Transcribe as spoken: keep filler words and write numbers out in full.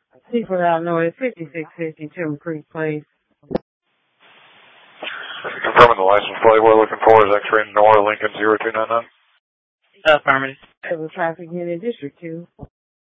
People out Illinois, fifty-six fifty-two Creek Place. Confirming the license plate we're looking for is X-ray Nora Lincoln zero two nine nine. Affirmative. It was traffic in District two.